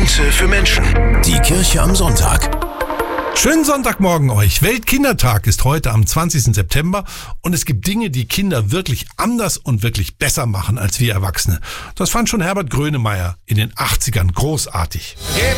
Münze für Menschen. Die Kirche am Sonntag. Schönen Sonntagmorgen euch. Weltkindertag ist heute am 20. September und es gibt Dinge, die Kinder wirklich anders und wirklich besser machen als wir Erwachsene. Das fand schon Herbert Grönemeyer in den 80ern großartig.